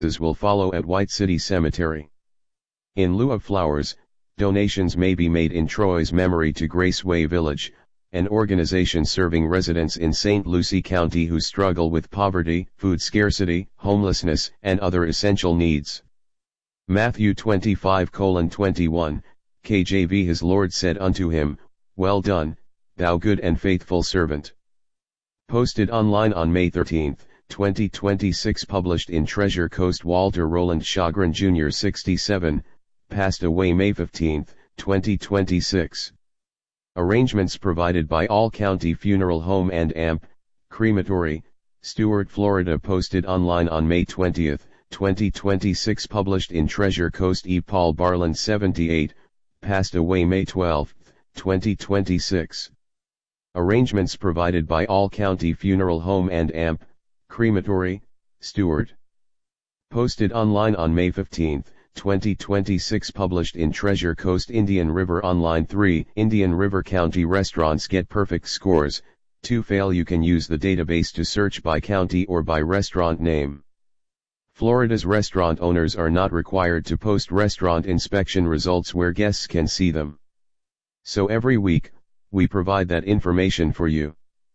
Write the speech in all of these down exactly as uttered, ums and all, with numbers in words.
will follow at White City Cemetery. In lieu of flowers, donations may be made in Troy's memory to Graceway Village, an organization serving residents in Saint Lucie County who struggle with poverty, food scarcity, homelessness, and other essential needs. Matthew twenty-five twenty-one, K J V. His Lord said unto him, Well done, thou good and faithful servant. Posted online on May thirteenth, twenty twenty-six. Published in Treasure Coast. Walter Roland Shagrin Junior sixty-seven, passed away May fifteenth, twenty twenty-six. Arrangements provided by All County Funeral Home and A M P, Crematory, Stuart, Florida. Posted online on May twentieth, twenty twenty-six. Published in Treasure Coast. E. Paul Barland seventy-eight, passed away May twelfth, twenty twenty-six. Arrangements provided by All County Funeral Home and A M P, Crematory, Stuart. Posted online on May fifteenth, twenty twenty-six. Published in Treasure Coast. Indian River Online. Three. Indian River County restaurants get perfect scores. To fail, you can use the database to search by county or by restaurant name. Florida's restaurant owners are not required to post restaurant inspection results where guests can see them. So every week, we provide that information for you.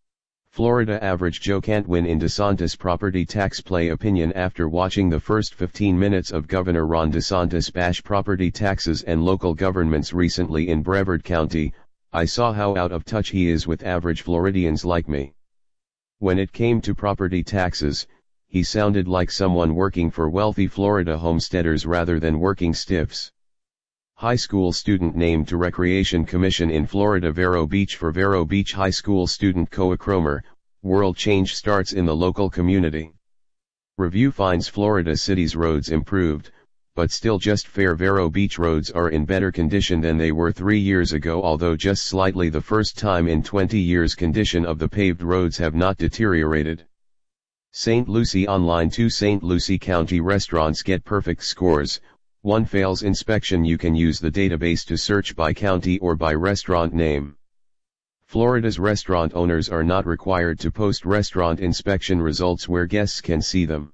Florida average Joe can't win in DeSantis property tax play. Opinion. After watching the first fifteen minutes of Governor Ron DeSantis bash property taxes and local governments recently in Brevard County, I saw how out of touch he is with average Floridians like me. When it came to property taxes, he sounded like someone working for wealthy Florida homesteaders rather than working stiffs. High school student named to Recreation Commission in Florida. Vero Beach. For Vero Beach High School student Koa Cromer, world change starts in the local community. Review finds Florida city's roads improved, but still just fair. Vero Beach roads are in better condition than they were three years ago, although just slightly. The first time in twenty years condition of the paved roads have not deteriorated. Saint Lucie Online. Two Saint Lucie County restaurants get perfect scores. One fails inspection. You can use the database to search by county or by restaurant name. Florida's restaurant owners are not required to post restaurant inspection results where guests can see them.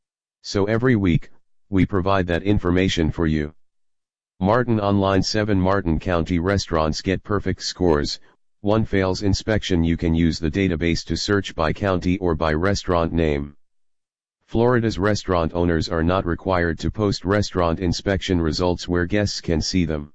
So every week, we provide that information for you. Martin Online. Seven Martin County restaurants get perfect scores. One fails inspection. You can use the database to search by county or by restaurant name. Florida's restaurant owners are not required to post restaurant inspection results where guests can see them.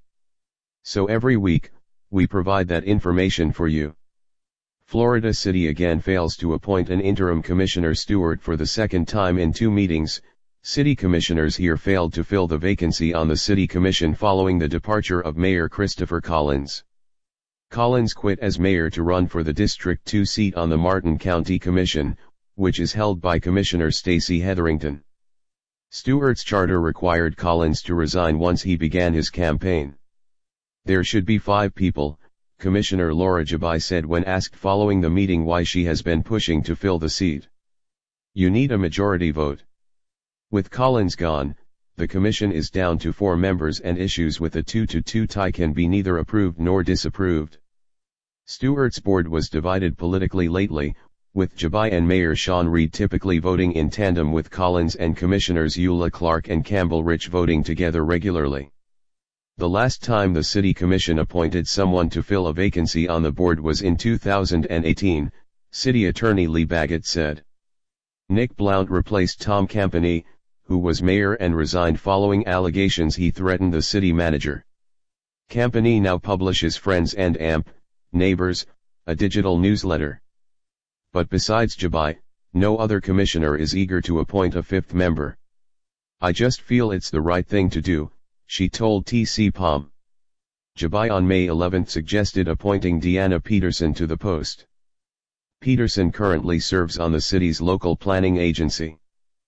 So every week, we provide that information for you. Florida City again fails to appoint an interim commissioner. Stuart. For the second time in two meetings, city commissioners here failed to fill the vacancy on the city commission following the departure of Mayor Christopher Collins. Collins quit as mayor to run for the District two seat on the Martin County Commission, which is held by Commissioner Stacey Hetherington. Stuart's charter required Collins to resign once he began his campaign. There should be five people, Commissioner Laura Jabai said when asked following the meeting why she has been pushing to fill the seat. You need a majority vote. With Collins gone, the commission is down to four members and issues with a two to two tie can be neither approved nor disapproved. Stuart's board was divided politically lately, with Jabai and Mayor Sean Reed typically voting in tandem with Collins and Commissioners Eula Clark and Campbell Rich voting together regularly. The last time the City Commission appointed someone to fill a vacancy on the board was in two thousand eighteen, City Attorney Lee Baggett said. Nick Blount replaced Tom Campany, who was mayor and resigned following allegations he threatened the city manager. Campany now publishes Friends and A M P, Neighbors, a digital newsletter. But besides Jabai, no other commissioner is eager to appoint a fifth member. I just feel it's the right thing to do, she told T C P O M. Jabai on May eleventh suggested appointing Deanna Peterson to the post. Peterson currently serves on the city's local planning agency.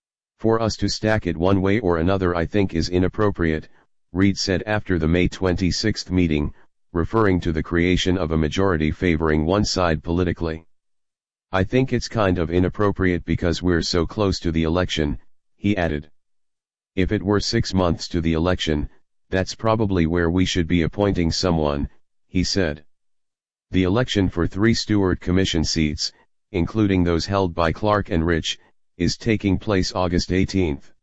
For us to stack it one way or another I think is inappropriate, Reed said after the May twenty-sixth meeting, referring to the creation of a majority favoring one side politically. I think it's kind of inappropriate because we're so close to the election, he added. If it were six months to the election, that's probably where we should be appointing someone, he said. The election for three Stuart Commission seats, including those held by Clark and Rich, is taking place August eighteenth.